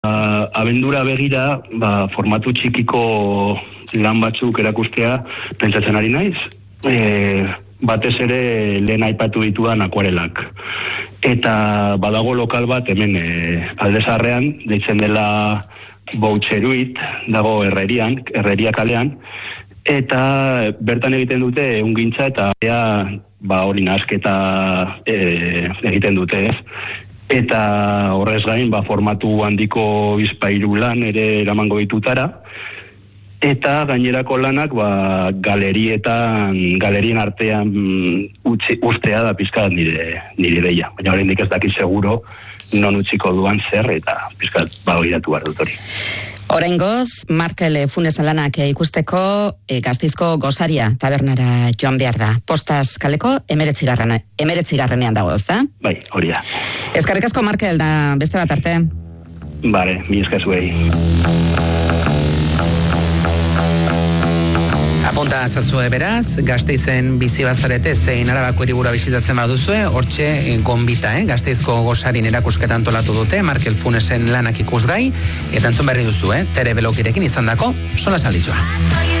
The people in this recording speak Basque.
Abendura begira, formatu txikiko lan batzuk erakustea pentsatzen ari naiz. Batez ere lehen aipatu ditudan akuarelak. Eta badago lokal bat hemen Alde Zaharrean, deitzen dela Boutxeruit, dago Herreria kalean, eta bertan egiten dute ehungintza eta hori nahasketa egiten dute, ez? Eta horrez gain, formatu handiko bizpahiru lan ere eramango ditutara, eta gainerako lanak galerien artean ustea da pizkat nire deia. Baina oraindik ez dakit seguro non utziko duan zer eta pizkat begiratu behar dut hori. Oraingoz, Markel Funesen lanak ikusteko Gasteizko Gosaria tabernara joan behar da. Postas kaleko 19. dago, ezta? Bai, hori da. Eskerrik asko, Markel, da beste bat arte. Bale, mi esker zuei. Apunta zazue beraz, Gasteizen bizi bazarete zein Arabako hiribura bisitatzen baduzue, hortxe gonbita, Gasteizko Gosarin erakusketa antolatu dute, Markel Funesen lanak ikusgai, eta entzun berri duzu, Tere Belokirekin izandako sola salditxoa.